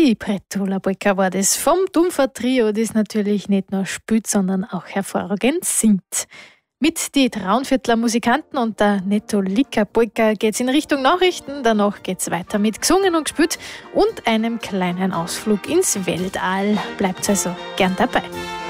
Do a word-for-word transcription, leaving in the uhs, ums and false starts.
Libretto La Polka war das vom Dumpfer Trio, das natürlich nicht nur spielt, sondern auch hervorragend singt. Mit die Traunviertler Musikanten und der Netto Lika Polka geht's in Richtung Nachrichten. Danach geht's weiter mit gesungen und gespielt und einem kleinen Ausflug ins Weltall. Bleibt also gern dabei.